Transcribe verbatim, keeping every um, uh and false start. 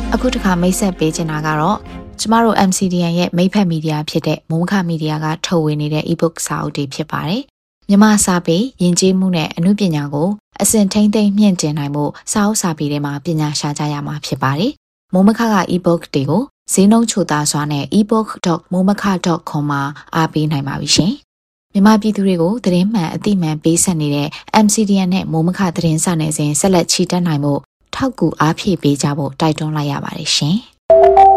အခုတစ်ခါမိတ်ဆက်ပေးချင်တာကတော့ကျမတို့ M C D N ရဲ့မိဖက်မီဒီယာဖြစ်တဲ့မိုးမခမီဒီယာကထုတ်ဝေနေတဲ့ e-book စာအုပ်တွေဖြစ်ပါတယ်။မြန်မာစာပေယဉ်ကျေးမှုနဲ့အမှုပညာကိုအစဉ်ထိန်းသိမ်းမြင့်တင်နိုင်မှုစာအုပ်စာပေတွေမှာပညာရှာကြရမှာဖြစ်ပါတယ်။မိုးမခက e-book တွေကိုဈေးနှုန်းချိုသာစွာနဲ့ e book dot momaka dot com မှာအားပေးနိုင်ပါပြီရှင်။မြန်မာပြည်သူတွေကိုသတင်းမှန်အသိမှန်ပေးဆက်နေတဲ့ M C D N နဲ့မိုးမခသတင်းစာနယ်စဉ်ဆက်လက်ချီတက်နိုင်မှုထောက်ကူအားဖြည့်ပေးကြဖို့တိုက်တွန်းလိုက်ရပါတယ်ရှင်။